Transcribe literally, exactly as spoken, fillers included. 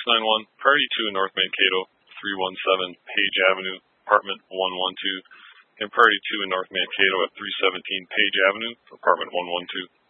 nine one, Priority two in North Mankato, three one seven Page Avenue, apartment one one two, and Priority two in North Mankato at three seventeen Page Avenue, apartment one one two.